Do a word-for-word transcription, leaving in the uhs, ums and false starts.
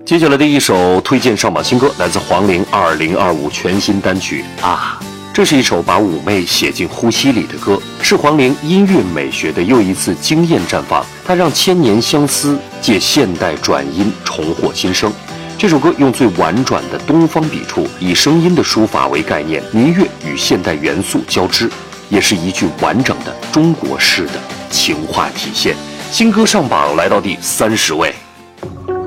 接下来的一首推荐上榜新歌，来自黄龄二零二五全新单曲啊。这是一首把妩媚写进呼吸里的歌，是黄龄音乐美学的又一次惊艳绽放。它让千年相思借现代转音重获新生。这首歌用最婉转的东方笔触，以声音的书法为概念，民乐与现代元素交织，也是一句完整的中国式的情话体现。新歌上榜来到第三十位。